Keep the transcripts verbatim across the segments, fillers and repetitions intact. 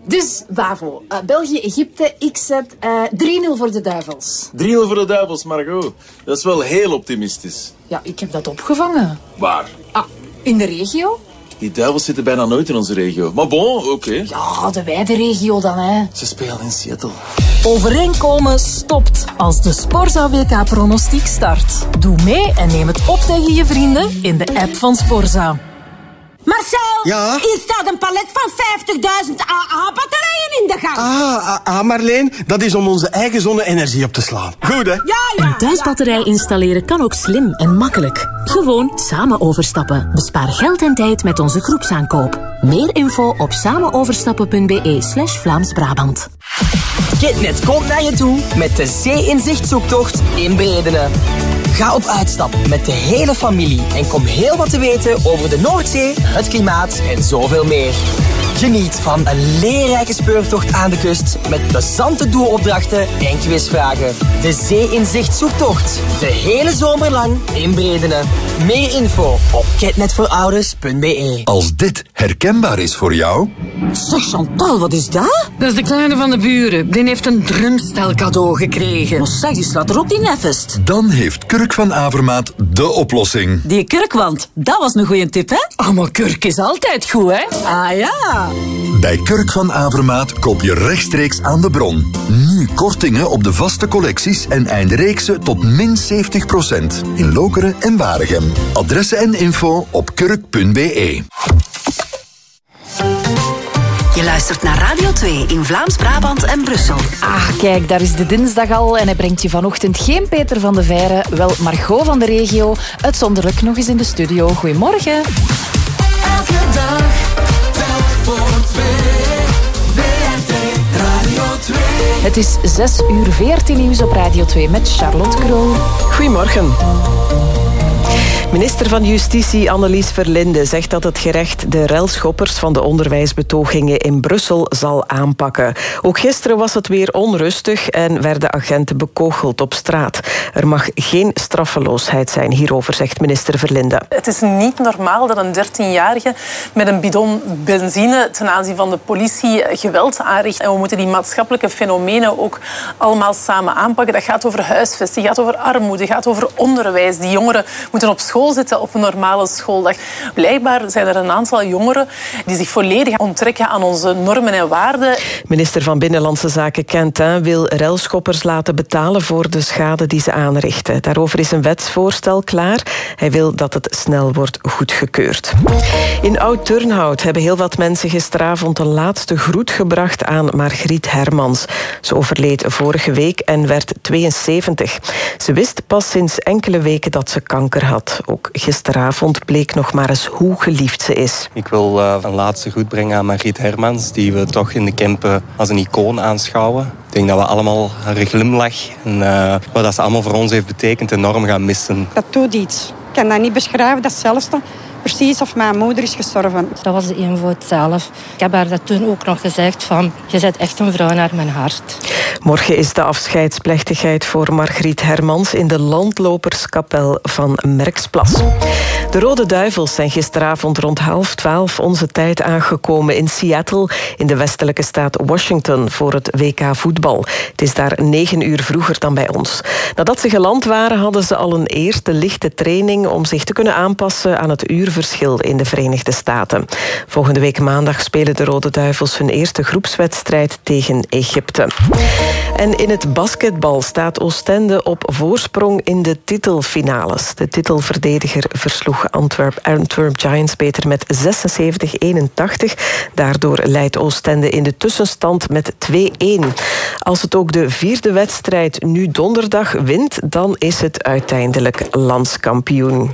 Dus, Bavo, uh, België-Egypte, ik zet uh, drie nul voor de Duivels. drie nul voor de Duivels, Margot. Dat is wel heel optimistisch. Ja, ik heb dat opgevangen. Waar? Ah, in de regio. Die Duivels zitten bijna nooit in onze regio. Maar bon, oké. Okay. Ja, de wijde regio dan, hè. Ze spelen in Seattle. Overeenkomen stopt als de Sporza W K-pronostiek start. Doe mee en neem het op tegen je vrienden in de app van Sporza. Marcel, ja? hier staat een palet van vijftigduizend A A-batterijen in de gang. Ah, ah, ah, Marleen, dat is om onze eigen zonne-energie op te slaan. Goed, hè? Ja, ja. Een thuisbatterij installeren kan ook slim en makkelijk. Gewoon samen overstappen. Bespaar geld en tijd met onze groepsaankoop. Meer info op samenoverstappen.be slash Vlaams-Brabant. Kitnet komt naar je toe met de Zee-inzicht-zoektocht in Bredene. Ga op uitstap met de hele familie en kom heel wat te weten over de Noordzee, het klimaat en zoveel meer. Geniet van een leerrijke speurtocht aan de kust met plezante doelopdrachten en quizvragen. De Zee-inzicht-zoektocht. De hele zomer lang in Bredene. Meer info op kitnetvoorouders punt be. Als dit herkenbaar is voor jou... Zeg Chantal, wat is dat? Dat is de kleine van de buren. Die heeft een drumstel cadeau gekregen. Maar zeg, die slaat er ook in nefest. Dan heeft Kurk van Avermaat de oplossing. Die kurkwand, dat was een goeie tip, hè? Oh, maar kurk is altijd goed, hè? Ah ja. Bij Kurk van Avermaat koop je rechtstreeks aan de bron. Nu kortingen op de vaste collecties en eindreeksen tot min zeventig procent. In Lokeren en Waregem. Adressen en info op kurk punt be. Je luistert naar Radio twee in Vlaams-Brabant en Brussel. Ah, kijk, daar is de dinsdag al en hij brengt je vanochtend geen Peter van de Veire, wel Margot van de regio, uitzonderlijk nog eens in de studio. Goedemorgen. Elke dag, telk voor twee, V R T Radio twee. Het is zes uur veertien nieuws op Radio twee met Charlotte Krol. Goedemorgen. Minister van Justitie Annelies Verlinde zegt dat het gerecht de relschoppers van de onderwijsbetogingen in Brussel zal aanpakken. Ook gisteren was het weer onrustig en werden agenten bekogeld op straat. Er mag geen straffeloosheid zijn hierover, zegt minister Verlinde. Het is niet normaal dat een dertienjarige met een bidon benzine ten aanzien van de politie geweld aanricht. En we moeten die maatschappelijke fenomenen ook allemaal samen aanpakken. Dat gaat over huisvesting, gaat over armoede, gaat over onderwijs. Die jongeren moeten op school zitten op een normale schooldag. Blijkbaar zijn er een aantal jongeren die zich volledig onttrekken aan onze normen en waarden. Minister van Binnenlandse Zaken Quentin wil relschoppers laten betalen voor de schade die ze aanrichten. Daarover is een wetsvoorstel klaar. Hij wil dat het snel wordt goedgekeurd. In Oud-Turnhout hebben heel wat mensen gisteravond de laatste groet gebracht aan Margriet Hermans. Ze overleed vorige week en werd tweeënzeventig. Ze wist pas sinds enkele weken dat ze kanker had. Ook gisteravond bleek nog maar eens hoe geliefd ze is. Ik wil uh, een laatste groet brengen aan Margriet Hermans, die we toch in de Kempen als een icoon aanschouwen. Ik denk dat we allemaal haar glimlach en uh, wat dat ze allemaal voor ons heeft betekend enorm gaan missen. Dat doet iets. Ik kan dat niet beschrijven, dat is hetzelfde. Precies of mijn moeder is gestorven. Dat was de eenvoud zelf. Ik heb haar dat toen ook nog gezegd van, je bent echt een vrouw naar mijn hart. Morgen is de afscheidsplechtigheid voor Margriet Hermans in de landloperskapel van Merksplas. De Rode Duivels zijn gisteravond rond half twaalf onze tijd aangekomen in Seattle, in de westelijke staat Washington, voor het W K voetbal. Het is daar negen uur vroeger dan bij ons. Nadat ze geland waren, hadden ze al een eerste lichte training om zich te kunnen aanpassen aan het uurverschil in de Verenigde Staten. Volgende week maandag spelen de Rode Duivels hun eerste groepswedstrijd tegen Egypte. En in het basketbal staat Oostende op voorsprong in de titelfinales. De titelverdediger versloeg Antwerp, Antwerp Giants beter met zesenzeventig eenentachtig. Daardoor leidt Oostende in de tussenstand met twee-één. Als het ook de vierde wedstrijd nu donderdag wint, dan is het uiteindelijk landskampioen.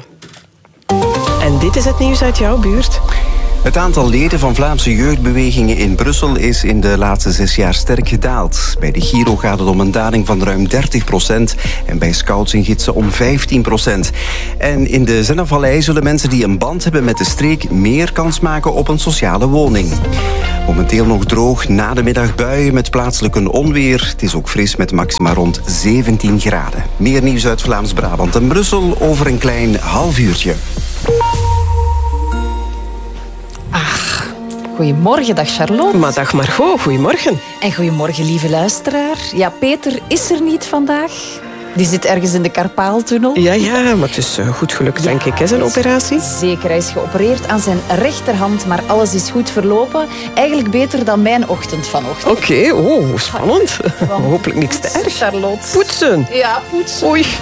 En dit is het nieuws uit jouw buurt. Het aantal leden van Vlaamse jeugdbewegingen in Brussel is in de laatste zes jaar sterk gedaald. Bij de Giro gaat het om een daling van ruim dertig procent en bij Scouts en Gidsen om vijftien procent. En in de Zennevallei zullen mensen die een band hebben met de streek meer kans maken op een sociale woning. Momenteel nog droog, na de middag buien met plaatselijk onweer. Het is ook fris met maxima rond zeventien graden. Meer nieuws uit Vlaams-Brabant en Brussel over een klein half uurtje. Ach, Goedemorgen, dag Charlotte. Maar dag Margot, goedemorgen. En goedemorgen, lieve luisteraar. Ja, Peter is er niet vandaag. Die zit ergens in de Karpaaltunnel. Ja, ja, maar het is uh, goed gelukt, ja, denk ik, hè, zijn operatie. Zeker, hij is geopereerd aan zijn rechterhand, maar alles is goed verlopen. Eigenlijk beter dan mijn ochtend vanochtend. Oké, okay, oh, spannend. Hopelijk niks te erg. Charlotte. Poetsen. Ja, poetsen. Oei.